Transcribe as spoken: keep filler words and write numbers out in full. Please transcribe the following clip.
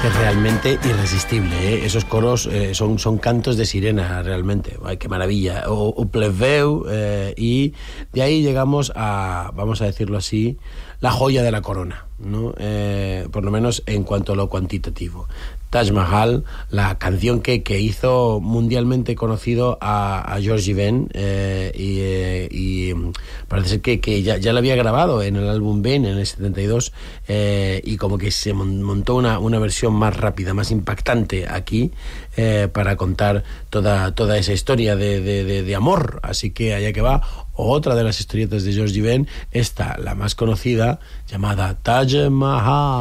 que es realmente irresistible, ¿eh? Esos coros eh, son, son cantos de sirena, realmente. Ay, qué maravilla. O, o plebeu, eh, y de ahí llegamos a, vamos a decirlo así, la joya de la corona, ¿no? Eh, por lo menos en cuanto a lo cuantitativo. Taj Mahal, la canción que, que hizo mundialmente conocido a, a Georgie Ben, eh, y, eh, y parece ser que, que ya, ya la había grabado en el álbum Ben en el setenta y dos, eh, y como que se montó una, una versión más rápida, más impactante aquí, eh, para contar toda, toda esa historia de, de, de, de amor. Así que allá que va otra de las historietas de Georgie Ben, esta, la más conocida, llamada Taj Mahal.